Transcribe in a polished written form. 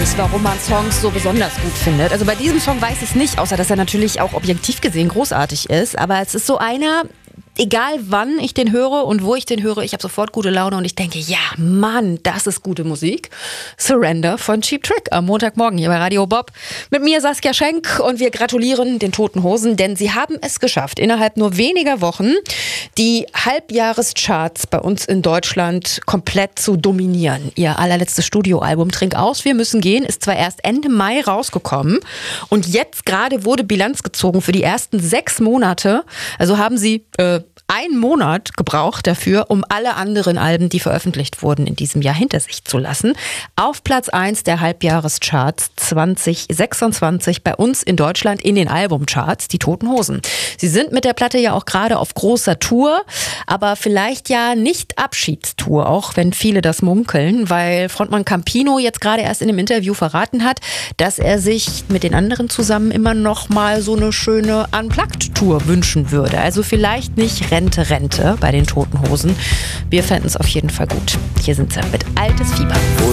ist, warum man Songs so besonders gut findet. Also bei diesem Song weiß ich es nicht, außer dass er natürlich auch objektiv gesehen großartig ist. Aber es ist so einer, egal wann ich den höre und wo ich den höre, ich habe sofort gute Laune und ich denke, ja, Mann, das ist gute Musik. Surrender von Cheap Trick am Montagmorgen hier bei Radio Bob. Mit mir Saskia Schenk und wir gratulieren den Toten Hosen, denn sie haben es geschafft, innerhalb nur weniger Wochen die Halbjahrescharts bei uns in Deutschland komplett zu dominieren. Ihr allerletztes Studioalbum Trink aus, wir müssen gehen ist zwar erst Ende Mai rausgekommen und jetzt gerade wurde Bilanz gezogen für die ersten 6 Monate. Also haben sie einen Monat gebraucht dafür, um alle anderen Alben, die veröffentlicht wurden in diesem Jahr, hinter sich zu lassen. Auf Platz 1 der Halbjahrescharts 2026 bei uns in Deutschland in den Albumcharts, die Toten Hosen. Sie sind mit der Platte ja auch gerade auf großer Tour, aber vielleicht ja nicht Abschiedstour, auch wenn viele das munkeln, weil Frontmann Campino jetzt gerade erst in einem Interview verraten hat, dass er sich mit den anderen zusammen immer noch mal so eine schöne Unplugged-Tour wünschen würde. Also vielleicht nicht Rente bei den Toten Hosen. Wir fänden es auf jeden Fall gut. Hier sind sie mit Altes Fieber.